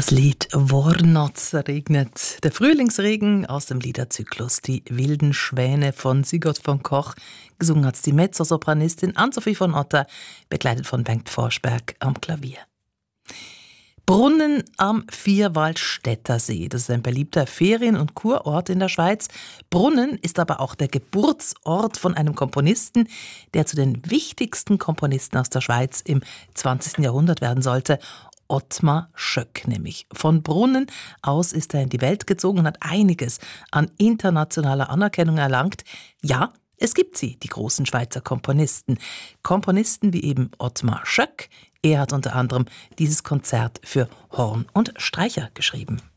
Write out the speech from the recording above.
Das Lied Wornotz regnet. Der Frühlingsregen aus dem Liederzyklus Die wilden Schwäne von Sigurd von Koch. Gesungen hat's die Mezzosopranistin Ann-Sophie von Otter, begleitet von Bengt Forsberg am Klavier. Brunnen am Vierwaldstätter See. Das ist ein beliebter Ferien- und Kurort in der Schweiz. Brunnen ist aber auch der Geburtsort von einem Komponisten, der zu den wichtigsten Komponisten aus der Schweiz im 20. Jahrhundert werden sollte. Ottmar Schöck nämlich. Von Brunnen aus ist er in die Welt gezogen und hat einiges an internationaler Anerkennung erlangt. Ja, es gibt sie, die großen Schweizer Komponisten. Komponisten wie eben Ottmar Schöck. Er hat unter anderem dieses Konzert für Horn und Streicher geschrieben.